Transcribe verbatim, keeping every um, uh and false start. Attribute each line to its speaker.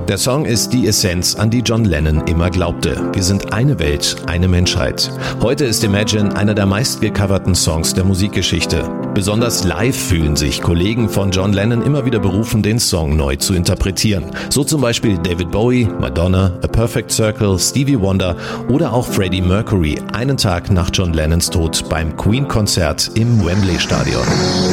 Speaker 1: Der Song ist die Essenz, an die John Lennon immer glaubte. Wir sind eine Welt, eine Menschheit. Heute ist Imagine einer der meistgecoverten Songs der Musikgeschichte. Besonders live fühlen sich Kollegen von John Lennon immer wieder berufen, den Song neu zu interpretieren. So zum Beispiel David Bowie, Madonna, A Perfect Circle, Stevie Wonder oder auch Freddie Mercury, einen Tag nach John Lennons Tod beim Queen-Konzert im Wembley-Stadion.